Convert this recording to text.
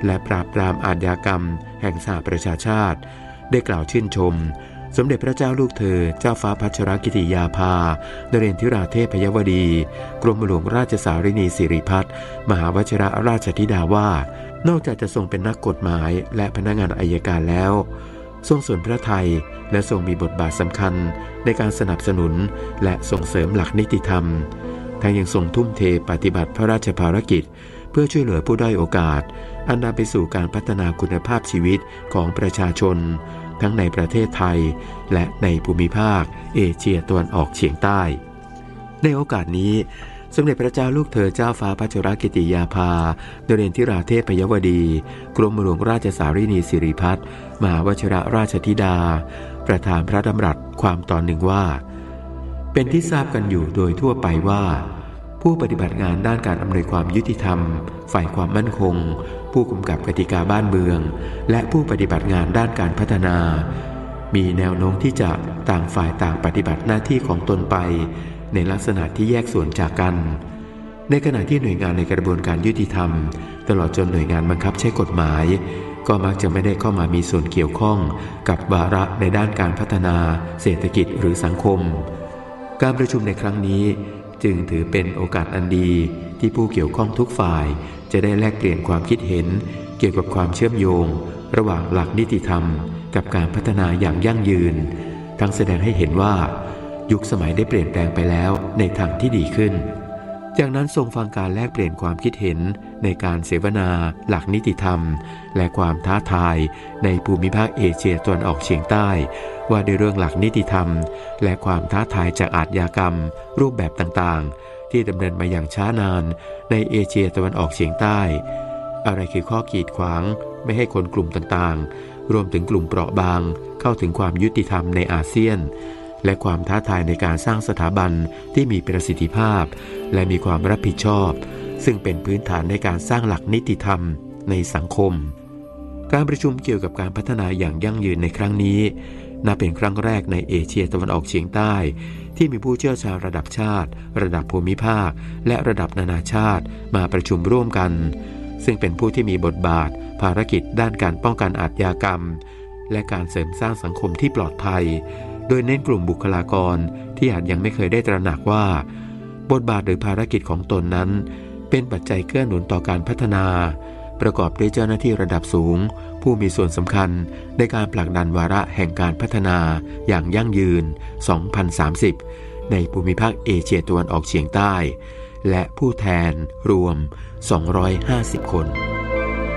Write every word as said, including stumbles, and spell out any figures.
และปราบปรามอาชญากรรมแห่งสหประชาชาติได้กล่าวชื่นชมสมเด็จพระเจ้าลูกเธอเจ้าฟ้าพัชรกิติยาภานเรนทิราเทพยวดีกรมหลวงราชสารินีสิริพัฒน์มหาวชิรราชธิดาว่านอกจากจะทรงเป็นนักกฎหมายและพนักงานอัยการแล้วทรงสนพระทัยและทรงมีบทบาทสำคัญในการสนับสนุนและส่งเสริมหลักนิติธรรมทั้งยังทรงทุ่มเทปฏิบัติพระราชภารกิจเพื่อช่วยเหลือผู้ด้อยโอกาสอันนำไปสู่การพัฒนาคุณภาพชีวิตของประชาชนทั้งในประเทศไทยและในภูมิภาคเอเชียตะวันออกเฉียงใต้ในโอกาสนี้สมเด็จพระเจ้าลูกเธอเจ้าฟ้าพัชรกิติยาภานเรนทิราเทพยวดีกรมหลวงราชสารินีสิริพัฒน์มหาวชิรราชธิดาประธานพระดำรัสความตอนหนึ่งว่าเป็นที่ทราบกันอยู่โดยทั่วไปว่าผู้ปฏิบัติงานด้านการอำนวยความยุติธรรมฝ่ายความมั่นคงผู้กำกับกติกาบ้านเมืองและผู้ปฏิบัติงานด้านการพัฒนามีแนวโน้มที่จะต่างฝ่ายต่างปฏิบัติหน้าที่ของตนไปในลักษณะที่แยกส่วนจากกันในขณะที่หน่วยงานในกระบวนการยุติธรรมตลอดจนหน่วยงานบังคับใช้กฎหมายก็มักจะไม่ได้เข้ามามีส่วนเกี่ยวข้องกับวาระในด้านการพัฒนาเศรษฐกิจหรือสังคมการประชุมในครั้งนี้จึงถือเป็นโอกาสอันดีที่ผู้เกี่ยวข้องทุกฝ่ายจะได้แลกเปลี่ยนความคิดเห็นเกี่ยวกับความเชื่อมโยงระหว่างหลักนิติธรรมกับการพัฒนาอย่างยั่งยืนทั้งแสดงให้เห็นว่ายุคสมัยได้เปลี่ยนแปลงไปแล้วในทางที่ดีขึ้นจากนั้นทรงฟังการแลกเปลี่ยนความคิดเห็นในการเสวนาหลักนิติธรรมและความท้าทายในภูมิภาคเอเชียตะวันออกเฉียงใต้ว่าด้วยเรื่องหลักนิติธรรมและความท้าทายจากอาชญากรรมรูปแบบต่างๆที่ดำเนินมาอย่างช้านานในเอเชียตะวันออกเฉียงใต้อะไรคือข้อกีดขวางไม่ให้คนกลุ่มต่างๆรวมถึงกลุ่มเปราะบางเข้าถึงความยุติธรรมในอาเซียนและความท้าทายในการสร้างสถาบันที่มีประสิทธิภาพและมีความรับผิดชอบซึ่งเป็นพื้นฐานในการสร้างหลักนิติธรรมในสังคมการประชุมเกี่ยวกับการพัฒนาอย่างยั่งยืนในครั้งนี้นับเป็นครั้งแรกในเอเชียตะวันออกเฉียงใต้ที่มีผู้เชี่ยวชาญระดับชาติระดับภูมิภาคและระดับนานาชาติมาประชุมร่วมกันซึ่งเป็นผู้ที่มีบทบาทภารกิจด้านการป้องกันอาชญากรรมและการเสริมสร้างสังคมที่ปลอดภัยโดยเน้นกลุ่มบุคลากรที่อาจยังไม่เคยได้ตระหนักว่าบทบาทหรือภารกิจของตนนั้นเป็นปัจจัยเกื้อหนุนต่อการพัฒนาประกอบด้วยเจ้าหน้าที่ระดับสูงผู้มีส่วนสำคัญในการผลักดันวาระแห่งการพัฒนาอย่างยั่งยืน สองพันสามสิบ ในภูมิภาคเอเชียตะวันออกเฉียงใต้และผู้แทนรวม สองร้อยห้าสิบ คน